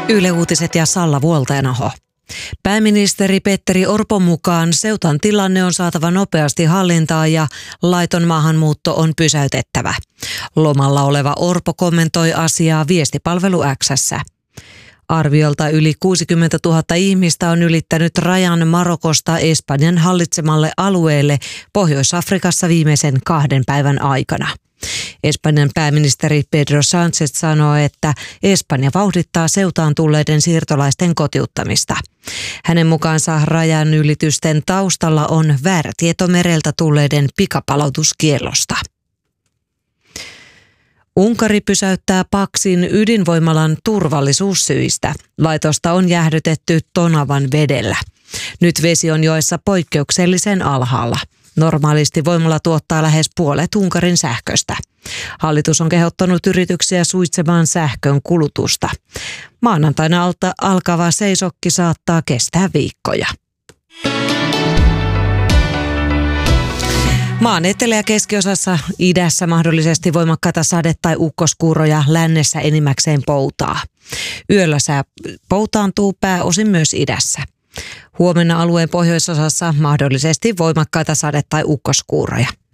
Yle Uutiset ja Salla Vuoltenaho. Pääministeri Petteri Orpon mukaan Ceutan tilanne on saatava nopeasti hallintaan ja laiton maahanmuutto on pysäytettävä. Lomalla oleva Orpo kommentoi asiaa viestipalvelu X:ssä. Arviolta yli 60 000 ihmistä on ylittänyt rajan Marokosta Espanjan hallitsemalle alueelle Pohjois-Afrikassa viimeisen 2 päivän aikana. Espanjan pääministeri Pedro Sánchez sanoi, että Espanja vauhdittaa Ceutaan tulleiden siirtolaisten kotiuttamista. Hänen mukaansa rajan ylitysten taustalla on väärä tieto mereltä tulleiden pikapalautuskiellosta. Unkari pysäyttää Paksin ydinvoimalan turvallisuussyistä. Laitosta on jäähdytetty Tonavan vedellä. Nyt vesi on joessa poikkeuksellisen alhaalla. Normaalisti voimala tuottaa lähes puolet Unkarin sähköstä. Hallitus on kehottanut yrityksiä suitsemaan sähkön kulutusta. Maanantaina alkava seisokki saattaa kestää viikkoja. Maan etelä- ja keskiosassa idässä mahdollisesti voimakkaita sade- tai ukkoskuuroja, lännessä enimmäkseen poutaa. Yöllä sää poutaantuu pääosin myös idässä. Huomenna alueen pohjoisosassa mahdollisesti voimakkaita sade- tai ukkoskuuroja.